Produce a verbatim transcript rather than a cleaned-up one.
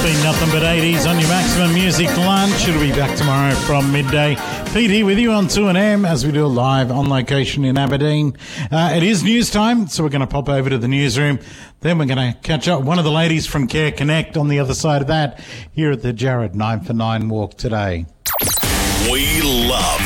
been nothing but eighties on your Maximum Music Lunch. It'll be back tomorrow from midday. Pete here with you on two N M as we do a live on location in Aberdeen. Uh, it is news time, so we're going to pop over to the newsroom. Then we're going to catch up with one of the ladies from Care Connect on the other side of that here at the Jared nine for nine walk today. We love